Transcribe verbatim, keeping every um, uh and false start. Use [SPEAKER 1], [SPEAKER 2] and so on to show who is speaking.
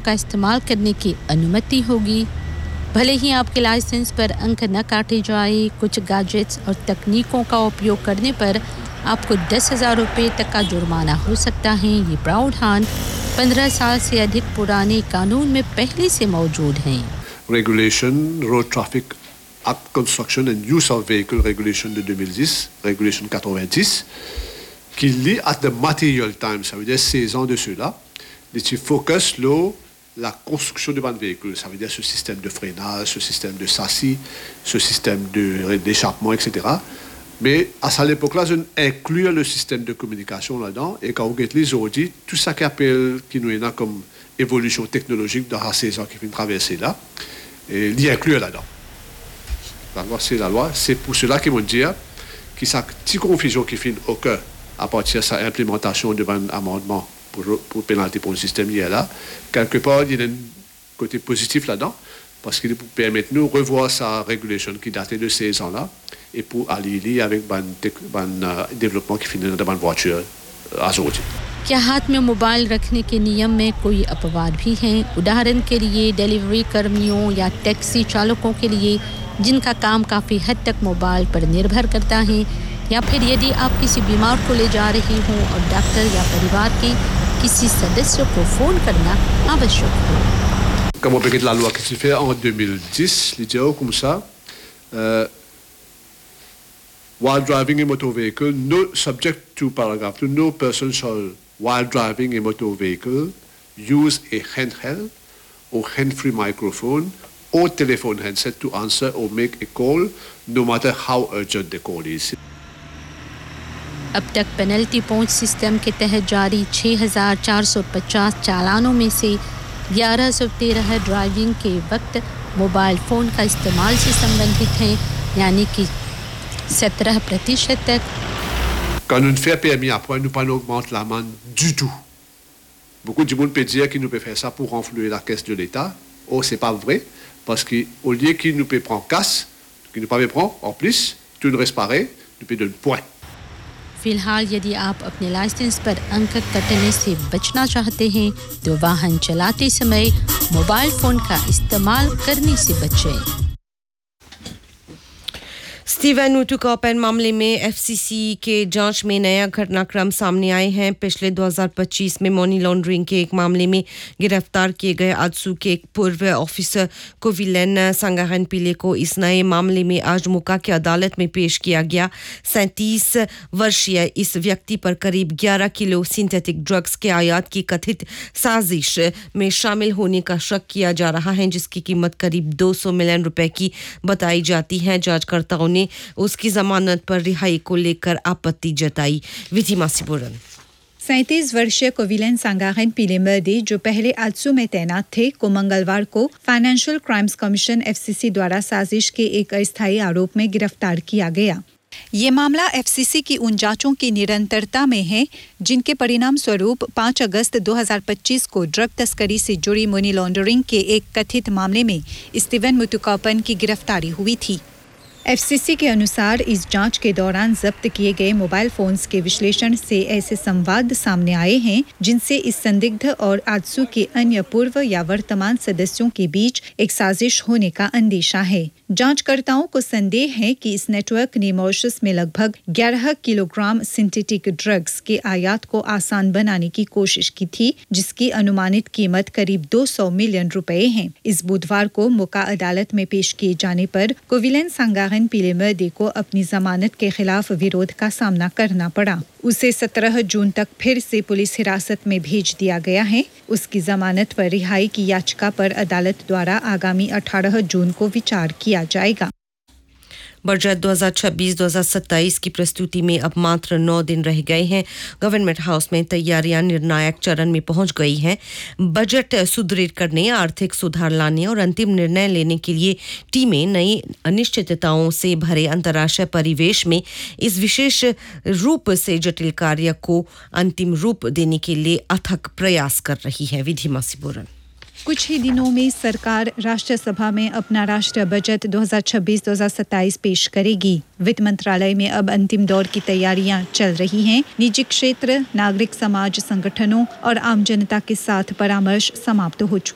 [SPEAKER 1] का इस्तेमाल करने की अनुमति होगी। भले ही आपके लाइसेंस पर अंक न काटे जाए, कुछ गैजेट्स और तकनीकों का उपयोग करने पर आपको दस हज़ार रुपये तक का जुर्माना हो सकता है। ये प्रावधान पंद्रह साल से अधिक पुराने कानून में पहले से मौजूद हैं।
[SPEAKER 2] Regulation, Road Traffic Act Construction and Use of Vehicle Regulation de deux mille dix, Regulation quatre-vingt-dix, qui lit at the material time, ça veut dire seize ans de cela, qui focus sur la construction de bandes véhicules, ça veut dire ce système de freinage, ce système de châssis, ce système de, d'échappement, et cetera. Mais à cette époque-là, je inclus le système de communication là-dedans, et quand vous regardez aujourd'hui, tout ça qui appelle, qui nous est là comme évolution technologique dans la saison qui vient traverser là, et l'y inclure là-dedans. La loi, c'est la loi. C'est pour cela qu'ils vont dire que ça petite confusion qui finit au cœur à partir de sa implémentation de un amendement pour, pour pénalité pour le système lié là. Quelque part, il y a un côté positif là-dedans, parce qu'il permet de nous revoir sa régulation qui datait de ces ans-là, et pour aller avec un développement qui finit dans une voiture à aujourd'hui.
[SPEAKER 1] क्या हाथ में mobile रखने के नियम में कोई अपवाद भी हैं? उदाहरण के लिए डिलीवरी कर्मियों या टैक्सी चालकों के लिए जिनका काम काफ़ी हद तक मोबाइल पर निर्भर करता है, या फिर यदि आप किसी बीमार को ले जा रहे हों और डॉक्टर या परिवार के किसी सदस्य को फ़ोन करना आवश्यक हो।
[SPEAKER 2] Comme on peut la loi qui s'est faite en deux mille dix, il dit comme ça, euh, while driving a motor vehicle, no subject to paragraph two, no person shall, while driving a motor vehicle, use a handheld or hand-free microphone or telephone handset to answer or make a call, no matter how urgent the call is.
[SPEAKER 1] अब तक penalty point system के तहत जारी छह हज़ार चार सौ पचास चालानों में से ग्यारह सौ तेरह ड्राइविंग के वक्त मोबाइल फ़ोन का इस्तेमाल से संबंधित हैं, यानी कि सत्रह प्रतिशत तक.
[SPEAKER 2] Quand nous faisons permis après, nous pas augmenter l'amende du tout. Beaucoup de monde peut dire qu'il nous peut faire ça pour renflouer la caisse de l'État. Oh, c'est pas vrai, parce qu'au lieu qu'il nous peut prendre casse, qu'il nous pas prendre en plus, tout le reste pareil, nous peut donner point.
[SPEAKER 1] फिलहाल यदि आप अपने licence पर अंक कटने से बचना चाहते हैं तो वाहन चलाते समय मोबाइल फ़ोन का इस्तेमाल करने से बचें.
[SPEAKER 3] स्टीवन उटुकॉपन मामले में एफसीसी के जांच में नया घटनाक्रम सामने आए हैं. पिछले दो हज़ार पच्चीस में मनी लॉन्ड्रिंग के एक मामले में गिरफ्तार किए गए आजसू के एक पूर्व ऑफिसर कोविलन संगाहन पिले को इस नए मामले में आज मुका की अदालत में पेश किया गया. सैंतीस वर्षीय इस व्यक्ति पर करीब ग्यारह किलो सिंथेटिक ड्रग्स के आयात की कथित साजिश में शामिल होने का शक किया जा रहा है, जिसकी कीमत करीब दो सौ मिलियन रुपए की बताई जाती है. जांचकर्ताओं ने उसकी जमानत पर रिहाई को लेकर आपत्ति जताई. विधि मासीपुरन.
[SPEAKER 4] सैंतीस वर्षीय कोविलन सांगाहन पिलेमर्दे जो पहले आजसू में तैनात थे को मंगलवार को फाइनेंशियल क्राइम्स कमीशन एफसीसी द्वारा साजिश के एक अस्थायी आरोप में गिरफ्तार किया गया. ये मामला एफसीसी की उन जांचों की निरंतरता में है जिनके परिणाम स्वरूप पाँच अगस्त दो हज़ार पच्चीस को ड्रग तस्करी से जुड़ी मनी लॉन्ड्रिंग के एक कथित मामले में स्टीवन मुतुकॉपन की गिरफ्तारी हुई थी. एफसीसी के अनुसार इस जांच के दौरान जब्त किए गए मोबाइल फोन्स के विश्लेषण से ऐसे संवाद सामने आए हैं जिनसे इस संदिग्ध और आजसू के अन्य पूर्व या वर्तमान सदस्यों के बीच एक साजिश होने का अंदेशा है. जांचकर्ताओं को संदेह है कि इस नेटवर्क ने मॉरिशस में लगभग ग्यारह किलोग्राम सिंथेटिक ड्रग्स के आयात को आसान बनाने की कोशिश की थी, जिसकी अनुमानित कीमत करीब दो सौ मिलियन रुपए है. इस बुधवार को मुका अदालत में पेश किए जाने पर कोविलन सांगाहन पिलेमर्दे को अपनी जमानत के खिलाफ विरोध का सामना करना पड़ा. उसे सत्रह जून तक फिर से पुलिस हिरासत में भेज दिया गया है. उसकी जमानत पर रिहाई की याचिका पर अदालत द्वारा आगामी अठारह जून को विचार किया जाएगा.
[SPEAKER 3] बजट दो हज़ार छब्बीस दो हज़ार सत्ताईस की प्रस्तुति में अब मात्र नौ दिन रह गए हैं. गवर्नमेंट हाउस में तैयारियां निर्णायक चरण में पहुंच गई हैं. बजट सुदृढ़ करने, आर्थिक सुधार लाने और अंतिम निर्णय लेने के लिए टीमें नई अनिश्चितताओं से भरे अंतर्राष्ट्रीय परिवेश में इस विशेष रूप से जटिल कार्य को अंतिम रूप देने के लिए अथक प्रयास कर रही है. विधि मासीपुरन.
[SPEAKER 4] कुछ ही दिनों में सरकार राष्ट्र सभा में अपना राष्ट्रीय बजट दो हज़ार छब्बीस दो हज़ार सत्ताईस पेश करेगी. वित्त मंत्रालय में अब अंतिम दौर की तैयारियां चल रही हैं. निजी क्षेत्र, नागरिक समाज संगठनों और आम जनता के साथ परामर्श समाप्त हो चुका